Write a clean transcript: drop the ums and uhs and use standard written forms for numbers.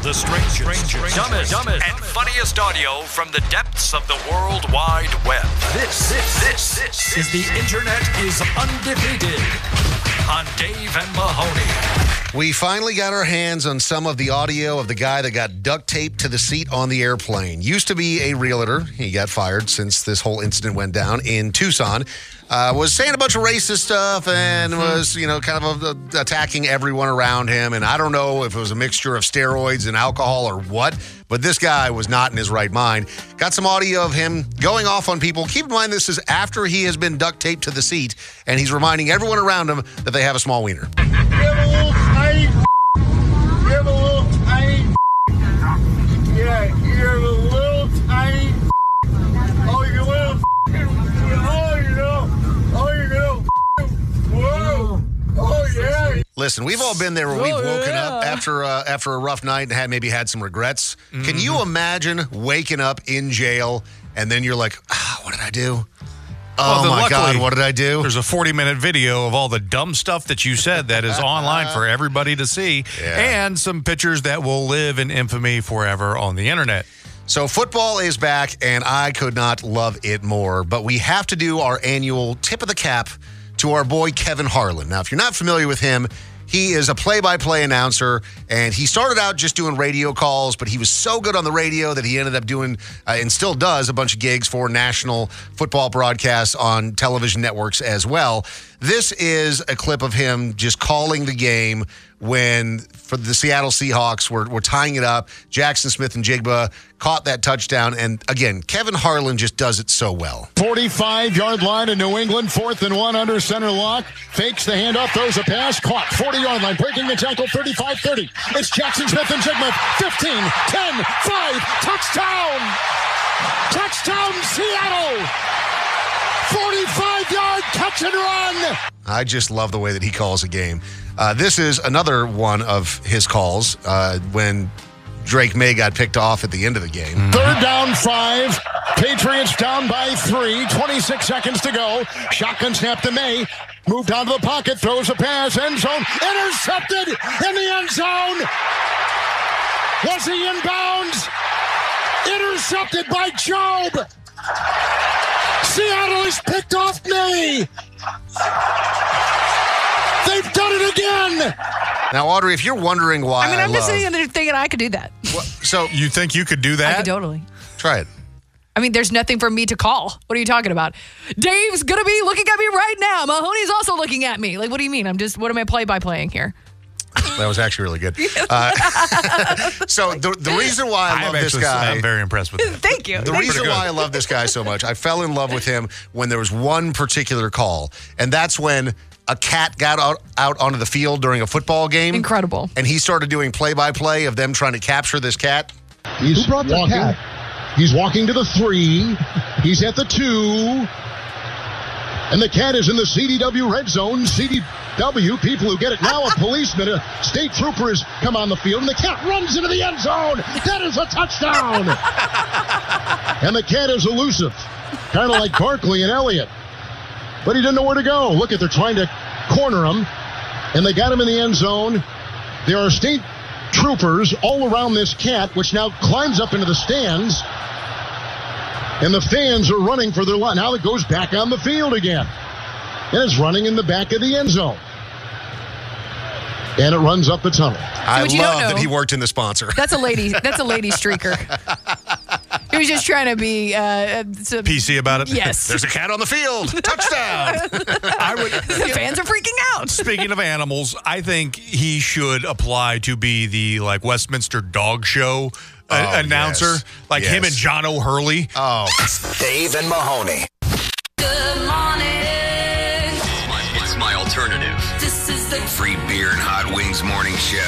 The strangest, dumbest, and funniest audio from the depths of the World Wide Web. This is The Internet is Undefeated on Dave and Mahoney. We finally got our hands on some of the audio of the guy that got duct taped to the seat on the airplane. Used to be a realtor. He got fired since this whole incident went down in Tucson. Was saying a bunch of racist stuff and was, kind of attacking everyone around him. And I don't know if it was a mixture of steroids and alcohol or what, but this guy was not in his right mind. Got some audio of him going off on people. Keep in mind, this is after he has been duct taped to the seat, and he's reminding everyone around him that they have a small wiener. You have a little tiny. You have a little tiny. Yeah, you have a little tiny. Oh, you little. Whoa! Oh yeah! Listen, we've all been there where we've woken up after a rough night and had some regrets. Can you imagine waking up in jail and then you're like, what did I do? Oh my God, what did I do? There's a 40-minute video of all the dumb stuff that you said that is online for everybody to see, and some pictures that will live in infamy forever on the internet. So football is back, and I could not love it more. But we have to do our annual tip of the cap to our boy Kevin Harlan. Now, if you're not familiar with him, he is a play-by-play announcer, and he started out just doing radio calls, but he was so good on the radio that he ended up doing, and still does, a bunch of gigs for national football broadcasts on television networks as well. This is a clip of him just calling the game when, for the Seattle Seahawks, were tying it up. Jackson Smith-Njigba caught that touchdown. And again, Kevin Harlan just does it so well. 45-yard line in New England, 4th and 1 under center lock. Fakes the handoff, throws a pass, caught. 40-yard line, breaking the tackle, 35-30. It's Jackson Smith-Njigba, 15, 10, 5, touchdown! Touchdown, Seattle! 45-yard catch and run! I just love the way that he calls a game. This is another one of his calls when Drake May got picked off at the end of the game. 3rd down, 5. Patriots down by 3. 26 seconds to go. Shotgun snap to May. Moved out of the pocket. Throws a pass. End zone. Intercepted in the end zone. Was he in bounds? Intercepted by Job. Seattle has picked off May. They've done it again. Now, Audrey, if you're wondering why I'm just sitting there thinking I could do that. So you think you could do that? I could totally. Try it. I mean, there's nothing for me to call. What are you talking about? Dave's going to be looking at me right now. Mahoney's also looking at me. Like, what do you mean? What am I play-by-playing here? That was actually really good. So the reason why I love this guy... I'm very impressed with that. Thank you. The reason why I love this guy so much, I fell in love with him when there was one particular call, and that's when a cat got out onto the field during a football game. Incredible. And he started doing play-by-play of them trying to capture this cat. He's walking. He's walking to the 3. He's at the 2. And the cat is in the CDW red zone. CDW, people who get it now, a policeman, a state trooper has come on the field, and the cat runs into the end zone. That is a touchdown. And the cat is elusive, kind of like Barkley and Elliott. But he didn't know where to go. Look at, they're trying to corner him, and they got him in the end zone. There are state troopers all around this cat, which now climbs up into the stands. And the fans are running for their line. Now it goes back on the field again. And it's running in the back of the end zone. And it runs up the tunnel. I love that he worked in the sponsor. That's a lady streaker. He was just trying to be PC about it. Yes. There's a cat on the field. Touchdown. The fans are freaking out. Speaking of animals, I think he should apply to be the Westminster Dog Show announcer, him and John O'Hurley. Oh, Dave and Mahoney. Good morning. It's my alternative. This is the Free beer and hot wings morning show.